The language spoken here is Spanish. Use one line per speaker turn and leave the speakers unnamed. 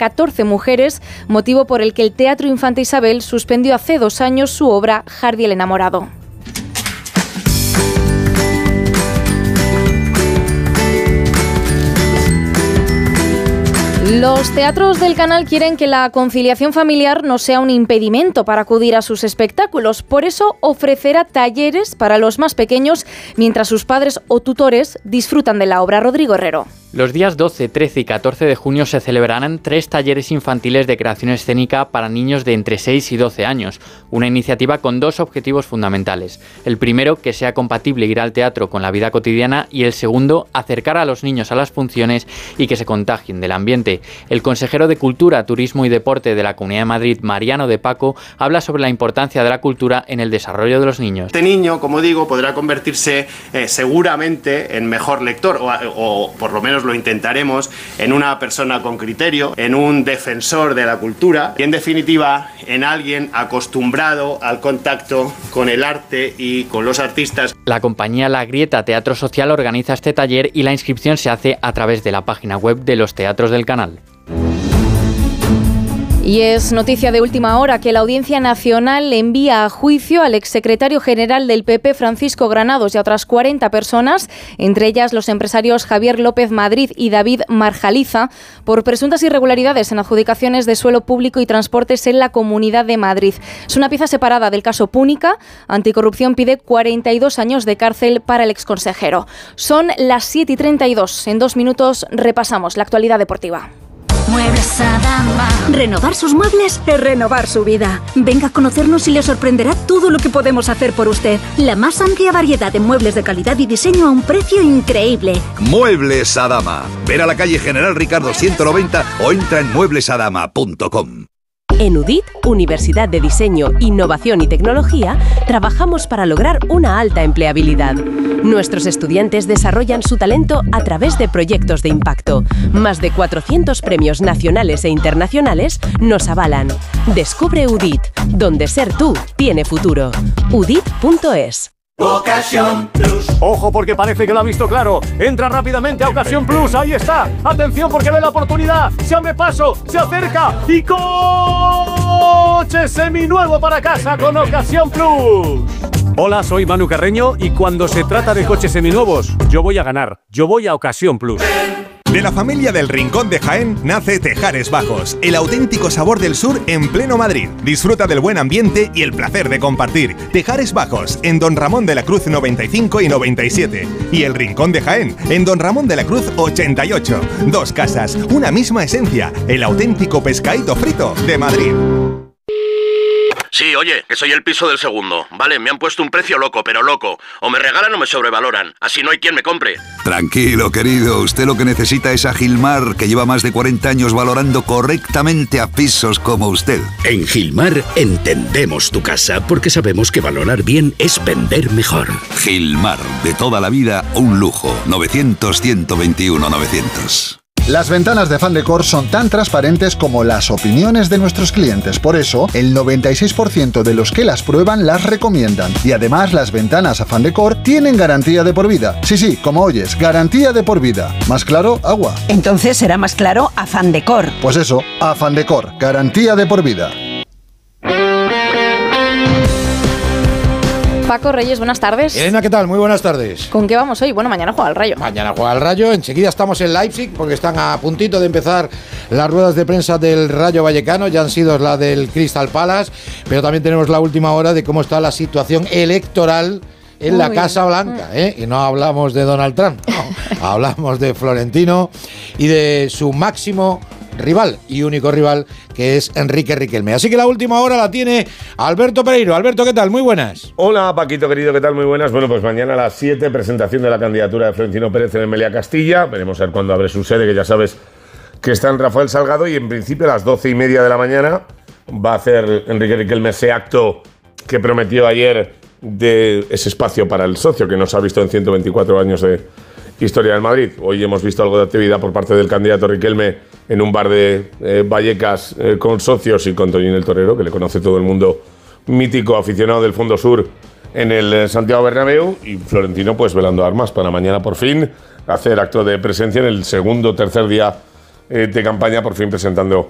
14 mujeres, motivo por el que el Teatro Infanta Isabel suspendió hace 2 años su obra Hardy el enamorado. Los teatros del canal quieren que la conciliación familiar no sea un impedimento para acudir a sus espectáculos. Por eso ofrecerá talleres para los más pequeños mientras sus padres o tutores disfrutan de la obra. Rodrigo Herrero.
Los días 12, 13 y 14 de junio se celebrarán 3 talleres infantiles de creación escénica para niños de entre 6 y 12 años, una iniciativa con 2 objetivos fundamentales. El primero, que sea compatible ir al teatro con la vida cotidiana, y el segundo, acercar a los niños a las funciones y que se contagien del ambiente. El consejero de Cultura, Turismo y Deporte de la Comunidad de Madrid, Mariano de Paco, habla sobre la importancia de la cultura en el desarrollo de los niños.
Este niño, como digo, podrá convertirse seguramente en mejor lector o por lo menos lo intentaremos, en una persona con criterio, en un defensor de la cultura y en definitiva en alguien acostumbrado al contacto con el arte y con los artistas.
La compañía La Grieta Teatro Social organiza este taller y la inscripción se hace a través de la página web de los teatros del canal.
Y es noticia de última hora que la Audiencia Nacional envía a juicio al exsecretario general del PP, Francisco Granados, y a otras 40 personas, entre ellas los empresarios Javier López Madrid y David Marjaliza, por presuntas irregularidades en adjudicaciones de suelo público y transportes en la Comunidad de Madrid. Es una pieza separada del caso Púnica. Anticorrupción pide 42 años de cárcel para el exconsejero. Son las 7:32. En 2 minutos repasamos la actualidad deportiva.
Muebles Adama. Renovar sus muebles es renovar su vida. Venga a conocernos y le sorprenderá todo lo que podemos hacer por usted. La más amplia variedad de muebles de calidad y diseño a un precio increíble.
Muebles Adama. Ver a la calle General Ricardo 190 o entra en mueblesadama.com.
En UDIT, Universidad de Diseño, Innovación y Tecnología, trabajamos para lograr una alta empleabilidad. Nuestros estudiantes desarrollan su talento a través de proyectos de impacto. Más de 400 premios nacionales e internacionales nos avalan. Descubre UDIT, donde ser tú tiene futuro. udit.es.
Ocasión Plus. Ojo, porque parece que lo ha visto claro. Entra rápidamente a Ocasión Plus. Ahí está. Atención, porque ve la oportunidad. Se abre paso, se acerca y coche seminuevo para casa con Ocasión Plus. Hola, soy Manu Carreño y cuando se trata de coches seminuevos, yo voy a ganar. Yo voy a Ocasión Plus.
De la familia del Rincón de Jaén nace Tejares Bajos, el auténtico sabor del sur en pleno Madrid. Disfruta del buen ambiente y el placer de compartir. Tejares Bajos, en Don Ramón de la Cruz 95 y 97. Y el Rincón de Jaén, en Don Ramón de la Cruz 88. 2 casas, una misma esencia. El auténtico pescadito frito de Madrid.
Sí, oye, que soy el piso del segundo. Vale, me han puesto un precio loco, pero loco. O me regalan o me sobrevaloran. Así no hay quien me compre.
Tranquilo, querido. Usted lo que necesita es a Gilmar, que lleva más de 40 años valorando correctamente a pisos como usted.
En Gilmar entendemos tu casa porque sabemos que valorar bien es vender mejor.
Gilmar, de toda la vida, un lujo. 900-121-900.
Las ventanas de Fandecor son tan transparentes como las opiniones de nuestros clientes. Por eso, el 96% de los que las prueban las recomiendan. Y además, las ventanas a Fandecor tienen garantía de por vida. Sí, como oyes, garantía de por vida. ¿Más claro? Agua.
Entonces será más claro a Fandecor.
Pues eso, a Fandecor, garantía de por vida.
Paco Reyes, buenas tardes.
Elena, ¿qué tal? Muy buenas tardes.
¿Con qué vamos hoy? Bueno, mañana juega el Rayo.
Mañana juega el Rayo, enseguida estamos en Leipzig porque están a puntito de empezar las ruedas de prensa del Rayo Vallecano, ya han sido la del Crystal Palace, pero también tenemos la última hora de cómo está la situación electoral en la Casa Blanca, y no hablamos de Donald Trump, no, hablamos de Florentino y de su máximo rival y único rival, que es Enrique Riquelme. Así que la última hora la tiene Alberto Pereiro. Alberto, ¿qué tal? Muy buenas.
Hola, Paquito querido, ¿qué tal? Muy buenas. Bueno, pues mañana a las 7, presentación de la candidatura de Florentino Pérez en Meliá Castilla. Veremos a ver cuándo abre su sede, que ya sabes que está en Rafael Salgado, y en principio a las 12:30 de la mañana va a hacer Enrique Riquelme ese acto que prometió ayer de ese espacio para el socio que nos ha visto en 124 años de historia del Madrid. Hoy hemos visto algo de actividad por parte del candidato Riquelme en un bar de Vallecas con socios y con Toñín el Torero, que le conoce todo el mundo, mítico aficionado del Fondo Sur en el Santiago Bernabéu, y Florentino pues velando armas para mañana por fin hacer acto de presencia en el segundo o tercer día de campaña, por fin presentando